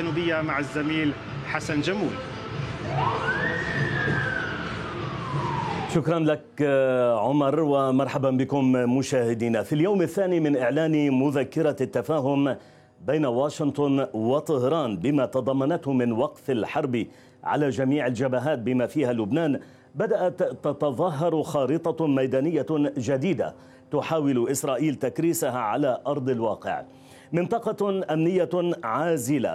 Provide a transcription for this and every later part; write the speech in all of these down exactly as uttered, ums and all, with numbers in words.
الجنوبية مع الزميل حسن جمول. شكرا لك عمر، ومرحبا بكم مشاهدينا. في اليوم الثاني من إعلان مذكرة التفاهم بين واشنطن وطهران بما تضمنته من وقف الحرب على جميع الجبهات بما فيها لبنان، بدأت تتظاهر خارطة ميدانية جديدة تحاول إسرائيل تكريسها على أرض الواقع. منطقة أمنية عازلة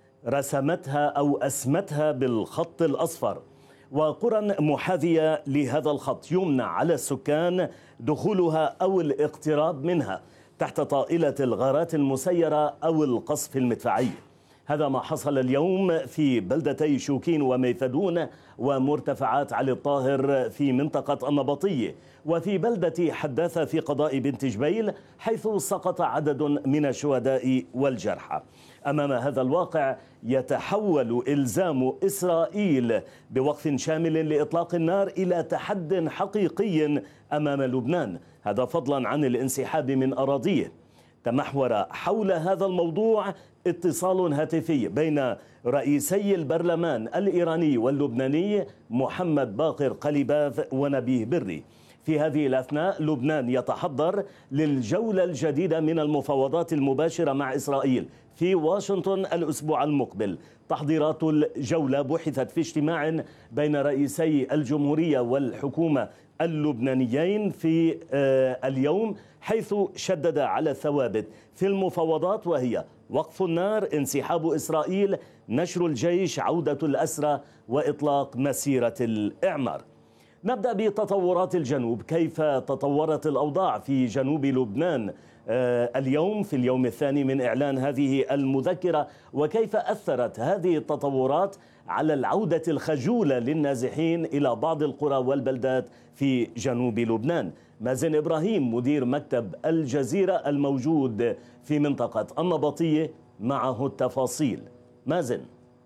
رسمتها أو أسمتها بالخط الأصفر، وقرى محاذية لهذا الخط يمنع على السكان دخولها أو الاقتراب منها تحت طائلة الغارات المسيرة أو القصف المدفعي. هذا ما حصل اليوم في بلدتي شوكين وميثدون ومرتفعات علي الطاهر في منطقة النبطية، وفي بلدة حداثة في قضاء بنت جبيل، حيث سقط عدد من الشهداء والجرحى. أمام هذا الواقع يتحول إلزام إسرائيل بوقف شامل لإطلاق النار إلى تحد حقيقي أمام لبنان، هذا فضلا عن الانسحاب من أراضيه. تمحور حول هذا الموضوع اتصال هاتفي بين رئيسي البرلمان الإيراني واللبناني محمد باقر قليباف ونبيه بري. في هذه الأثناء لبنان يتحضر للجولة الجديدة من المفاوضات المباشرة مع إسرائيل في واشنطن الأسبوع المقبل. تحضيرات الجولة بحثت في اجتماع بين رئيسي الجمهورية والحكومة اللبنانيين في اليوم، حيث شدد على الثوابت في المفاوضات، وهي وقف النار، انسحاب إسرائيل، نشر الجيش، عودة الأسرى، وإطلاق مسيرة الإعمار. نبدأ بتطورات الجنوب. كيف تطورت الأوضاع في جنوب لبنان اليوم في اليوم الثاني من إعلان هذه المذكرة، وكيف أثرت هذه التطورات على العودة الخجولة للنازحين إلى بعض القرى والبلدات في جنوب لبنان؟ مازن إبراهيم مدير مكتب الجزيرة الموجود في منطقة النبطية معه التفاصيل. مازن.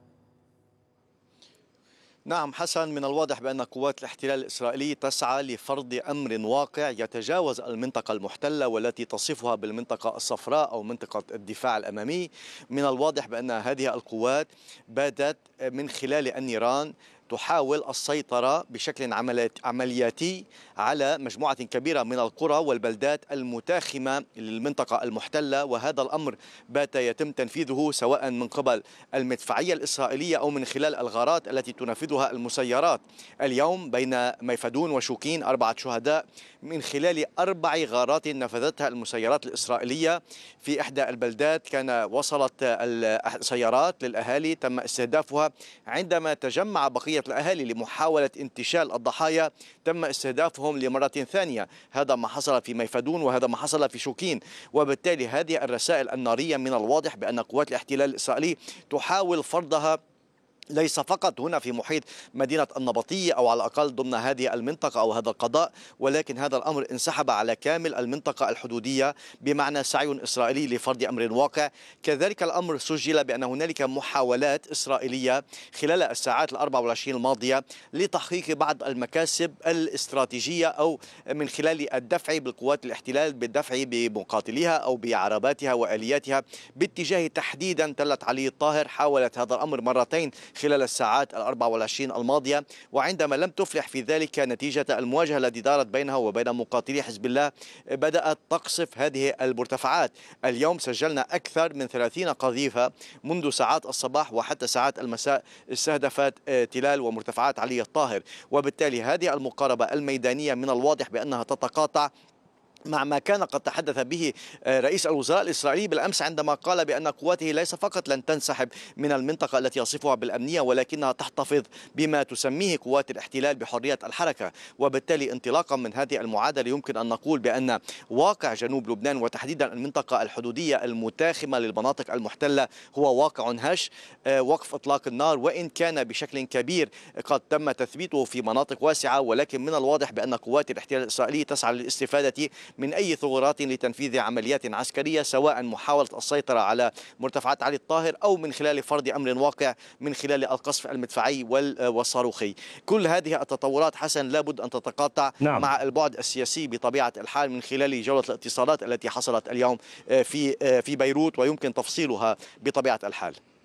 نعم حسن، من الواضح بأن قوات الاحتلال الإسرائيلي تسعى لفرض أمر واقع يتجاوز المنطقة المحتلة والتي تصفها بالمنطقة الصفراء أو منطقة الدفاع الأمامي. من الواضح بأن هذه القوات باتت من خلال النيران تحاول السيطرة بشكل عملياتي على مجموعة كبيرة من القرى والبلدات المتاخمة للمنطقة المحتلة، وهذا الأمر بات يتم تنفيذه سواء من قبل المدفعية الإسرائيلية أو من خلال الغارات التي تنفذها المسيرات. اليوم بين ميفدون وشوكين أربعة شهداء من خلال أربع غارات نفذتها المسيرات الإسرائيلية في إحدى البلدات. كان وصلت السيارات للأهالي تم استهدافها، عندما تجمع بقية الأهالي لمحاولة انتشال الضحايا تم استهدافهم لمرة ثانية. هذا ما حصل في ميفدون وهذا ما حصل في شوكين. وبالتالي هذه الرسائل النارية من الواضح بأن قوات الاحتلال الإسرائيلي تحاول فرضها ليس فقط هنا في محيط مدينة النبطية أو على الأقل ضمن هذه المنطقة أو هذا القضاء، ولكن هذا الأمر انسحب على كامل المنطقة الحدودية، بمعنى سعي إسرائيلي لفرض أمر واقع. كذلك الأمر سجل بأن هنالك محاولات إسرائيلية خلال الساعات الأربع والعشرين الماضية لتحقيق بعض المكاسب الاستراتيجية أو من خلال الدفع بالقوات الاحتلال بالدفع بمقاتليها أو بعرباتها وآلياتها باتجاه تحديدا تلة علي الطاهر. حاولت هذا الأمر مرتين خلال الساعات الأربع والعشرين الماضية، وعندما لم تفلح في ذلك نتيجة المواجهة التي دارت بينها وبين مقاتلي حزب الله بدأت تقصف هذه المرتفعات. اليوم سجلنا أكثر من ثلاثين قذيفة منذ ساعات الصباح وحتى ساعات المساء استهدفت تلال ومرتفعات علي الطاهر، وبالتالي هذه المقاربة الميدانية من الواضح بأنها تتقاطع مع ما كان قد تحدث به رئيس الوزراء الإسرائيلي بالأمس عندما قال بأن قواته ليس فقط لن تنسحب من المنطقة التي يصفها بالأمنية ولكنها تحتفظ بما تسميه قوات الاحتلال بحرية الحركة. وبالتالي انطلاقا من هذه المعادلة يمكن أن نقول بأن واقع جنوب لبنان وتحديدا المنطقة الحدودية المتاخمة للمناطق المحتلة هو واقع هش. وقف إطلاق النار وإن كان بشكل كبير قد تم تثبيته في مناطق واسعة، ولكن من الواضح بأن قوات الاحتلال الإسرائيلي تسعى للاستفادة من أي ثغرات لتنفيذ عمليات عسكرية، سواء محاولة السيطرة على مرتفعات علي الطاهر أو من خلال فرض أمر واقع من خلال القصف المدفعي والصاروخي. كل هذه التطورات حسن لابد أن تتقاطع نعم. مع البعد السياسي بطبيعة الحال من خلال جولة الاتصالات التي حصلت اليوم في في بيروت ويمكن تفصيلها بطبيعة الحال.